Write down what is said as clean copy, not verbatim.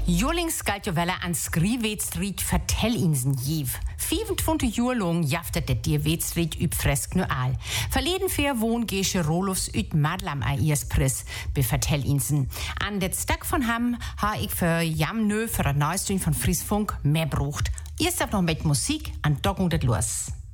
Jolings galt jo wel an skriwedstrijd vertellinsen jiv. 25 Jahre lang jaftet det die wedstrijd üb fresk nu al. Verleden fair wohn gesche Rolofs üt Madlam a iers pris be vertellinsen. An det Stak von ham ha ich für jam nö für ein Neustream von Friesfunk mehr brucht. Erst noch mit Musik an Docken det los.